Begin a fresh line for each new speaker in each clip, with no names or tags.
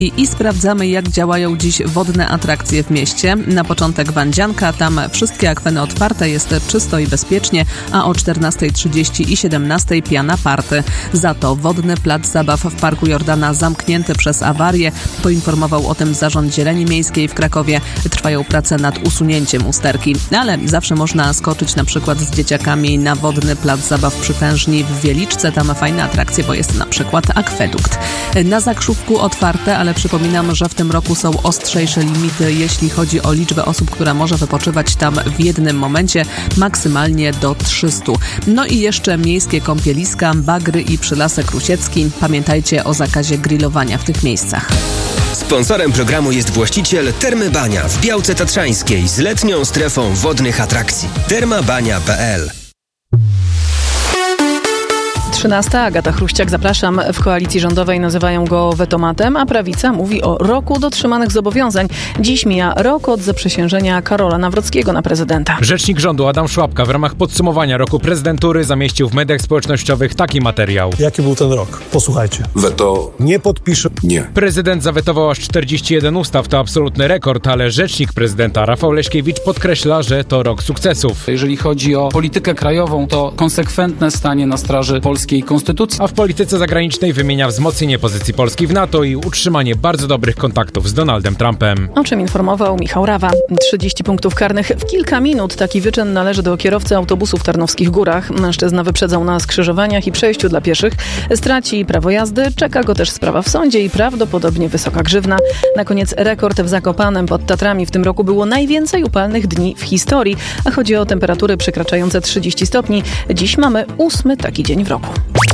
I sprawdzamy, jak działają dziś wodne atrakcje w mieście. Na początek Wandzianka, tam wszystkie akweny otwarte, jest czysto i bezpiecznie, a o 14:30 i 17:00 piana party. Za to wodny plac zabaw w Parku Jordana zamknięty przez awarię. Poinformował o tym Zarząd Zieleni Miejskiej w Krakowie. Trwają prace nad usunięciem usterki, ale zawsze można skoczyć na przykład z dzieciakami na wodny plac zabaw przy Tężni w Wieliczce. Tam fajne atrakcje, bo jest na przykład akwedukt. Na Zakrzówku otwarte, ale przypominam, że w tym roku są ostrzejsze limity, jeśli chodzi o liczbę osób, która może wypoczywać tam w jednym momencie, maksymalnie do 300. No i jeszcze miejskie kąpieliska, Bagry i Przylasek Rusiecki. Pamiętajcie o zakazie grillowania w tych miejscach.
Sponsorem programu jest właściciel Termy Bania w Białce Tatrzańskiej z letnią strefą wodnych atrakcji. termabania.pl
13. Agata Chruściak, zapraszam. W koalicji rządowej nazywają go wetomatem, a prawica mówi o roku dotrzymanych zobowiązań. Dziś mija rok od zaprzysiężenia Karola Nawrockiego na prezydenta.
Rzecznik rządu Adam Szłapka w ramach podsumowania roku prezydentury zamieścił w mediach społecznościowych taki materiał.
Jaki był ten rok? Posłuchajcie.
Weto.
Nie podpiszę.
Nie.
Prezydent zawetował aż 41 ustaw. To absolutny rekord, ale rzecznik prezydenta Rafał Leśkiewicz podkreśla, że to rok sukcesów.
Jeżeli chodzi o politykę krajową, to konsekwentne stanie na straży polskiej konstytucji.
A w polityce zagranicznej wymienia wzmocnienie pozycji Polski w NATO i utrzymanie bardzo dobrych kontaktów z Donaldem Trumpem.
O czym informował Michał Rawa. 30 punktów karnych w kilka minut. Taki wyczyn należy do kierowcy autobusu w Tarnowskich Górach. Mężczyzna wyprzedzał na skrzyżowaniach i przejściu dla pieszych. Straci prawo jazdy. Czeka go też sprawa w sądzie i prawdopodobnie wysoka grzywna. Na koniec rekord w Zakopanem pod Tatrami. W tym roku było najwięcej upalnych dni w historii. A chodzi o temperatury przekraczające 30 stopni. Dziś mamy 8. taki dzień w roku.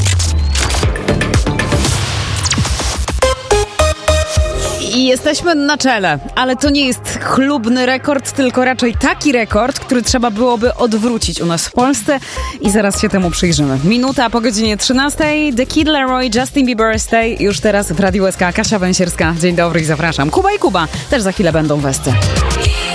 I jesteśmy na czele, ale to nie jest chlubny rekord, tylko raczej taki rekord, który trzeba byłoby odwrócić u nas w Polsce i zaraz się temu przyjrzymy. Minuta po godzinie 13:00, The Kid Laroi, Justin Bieber Stay, już teraz w Radiu SK, Kasia Węsierska. Dzień dobry i zapraszam. Kuba i Kuba też za chwilę będą w Esce.